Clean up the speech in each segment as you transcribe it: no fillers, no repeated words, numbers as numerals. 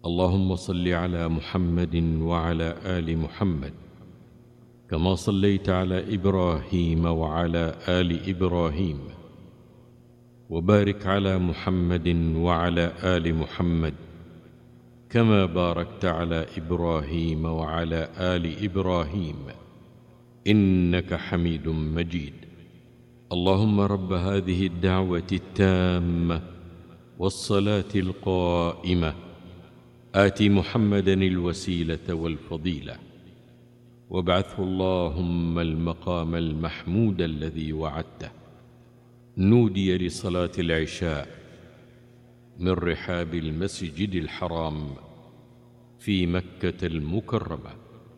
اللهم صل على محمد وعلى آل محمد كما صليت على إبراهيم وعلى آل إبراهيم، وبارك على محمد وعلى آل محمد كما باركت على إبراهيم وعلى آل إبراهيم إنك حميد مجيد. اللهم رب هذه الدعوة التامة والصلاة القائمة آت محمدا الوسيلة والفضيلة وابعثه اللهم المقام المحمود الذي وعدته. نودي لصلاة العشاء من رحاب المسجد الحرام في مكة المكرمة.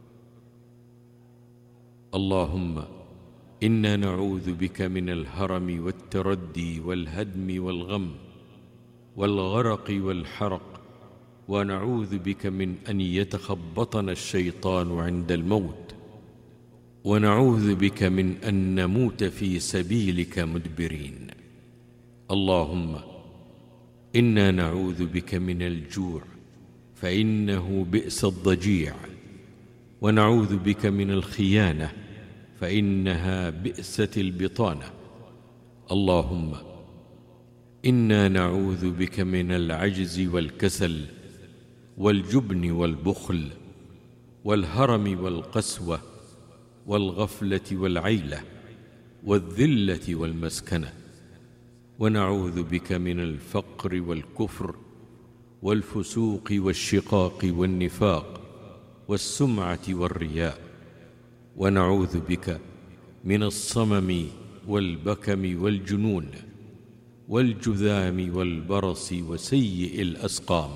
اللهم إنا نعوذ بك من الهرم والتردي والهدم والغم والغرق والحرق، ونعوذ بك من أن يتخبطنا الشيطان عند الموت، ونعوذ بك من أن نموت في سبيلك مدبرين. اللهم إنا نعوذ بك من الجوع فإنه بئس الضجيع، ونعوذ بك من الخيانة فإنها بئست البطانة. اللهم إنا نعوذ بك من العجز والكسل والجبن والبخل والهرم والقسوة والغفلة والعيلة والذلة والمسكنة، ونعوذ بك من الفقر والكفر والفسوق والشقاق والنفاق والسمعة والرياء، ونعوذ بك من الصمم والبكم والجنون والجذام والبرص وسيء الأسقام.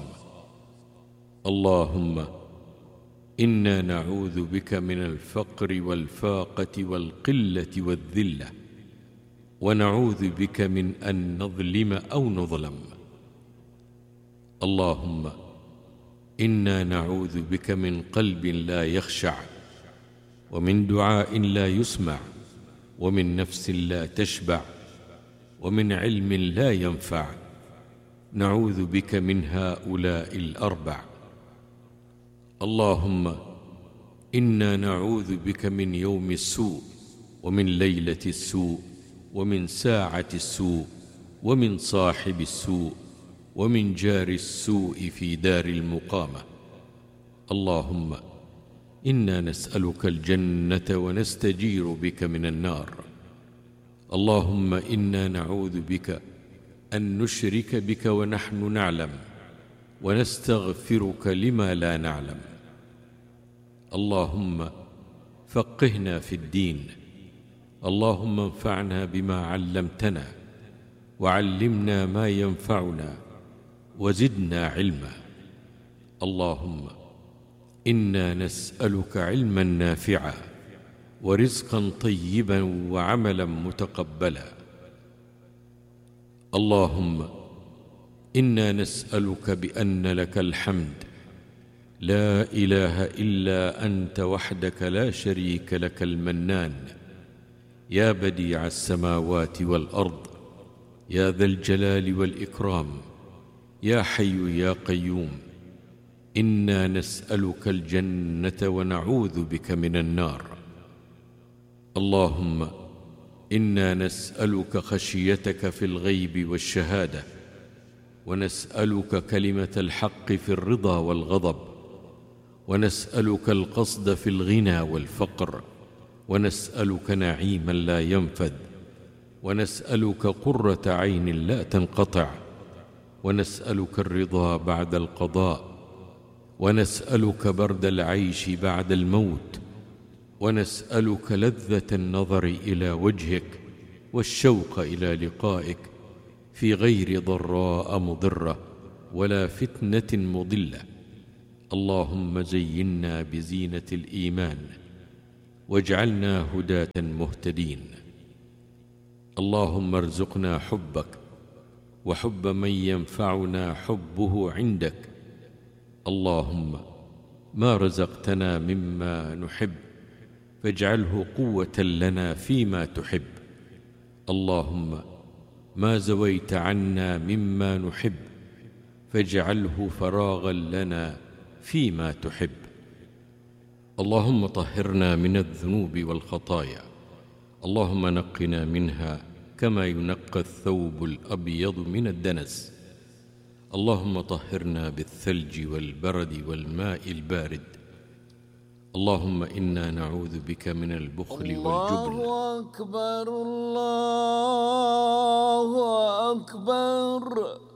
اللهم إنا نعوذ بك من الفقر والفاقة والقلة والذلة، ونعوذ بك من أن نظلم أو نظلم. اللهم إنا نعوذ بك من قلب لا يخشع، ومن دعاء لا يسمع، ومن نفس لا تشبع، ومن علم لا ينفع. نعوذ بك من هؤلاء الأربع. اللهم إنا نعوذ بك من يوم السوء، ومن ليلة السوء، ومن ساعة السوء، ومن صاحب السوء، ومن جار السوء في دار المقامة. اللهم إنا نسألك الجنة ونستجير بك من النار. اللهم إنا نعوذ بك أن نشرك بك ونحن نعلم، ونستغفرك لما لا نعلم. اللهم فقهنا في الدين. اللهم انفعنا بما علمتنا، وعلمنا ما ينفعنا، وزدنا علما. اللهم إنا نسألك علما نافعا ورزقا طيبا وعملا متقبلا. اللهم إنا نسألك بأن لك الحمد، لا إله إلا أنت وحدك لا شريك لك المنان، يا بديع السماوات والأرض، يا ذا الجلال والإكرام، يا حي يا قيوم. إنا نسألك الجنة ونعوذ بك من النار. اللهم إنا نسألك خشيتك في الغيب والشهادة، ونسألك كلمة الحق في الرضا والغضب، ونسألك القصد في الغنى والفقر، ونسألك نعيما لا ينفد، ونسألك قرة عين لا تنقطع، ونسألك الرضا بعد القضاء، ونسألك برد العيش بعد الموت، ونسألك لذة النظر إلى وجهك والشوق إلى لقائك في غير ضراء مضرة ولا فتنة مضلة. اللهم زينا بزينة الإيمان واجعلنا هداة مهتدين. اللهم ارزقنا حبك وحب من ينفعنا حبه عندك. اللهم ما رزقتنا مما نحب فاجعله قوة لنا فيما تحب. اللهم ما زويت عنا مما نحب فاجعله فراغا لنا فيما تحب. اللهم طهرنا من الذنوب والخطايا، اللهم نقنا منها كما ينقى الثوب الأبيض من الدنس. اللهم طهرنا بالثلج والبرد والماء البارد. اللهم إنا نعوذ بك من البخل والجبن. الله أكبر الله أكبر.